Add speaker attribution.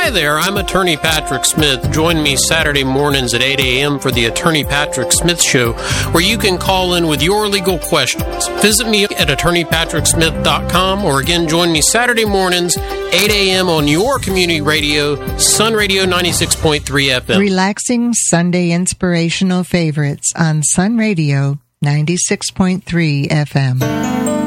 Speaker 1: Hi there, I'm Attorney Patrick Smith. Join me Saturday mornings at 8 a.m. for the Attorney Patrick Smith Show, where you can call in with your legal questions. Visit me at attorneypatricksmith.com, or again, join me Saturday mornings, 8 a.m. on your community radio, Sun Radio 96.3 FM.
Speaker 2: Relaxing Sunday inspirational favorites on Sun Radio 96.3 FM.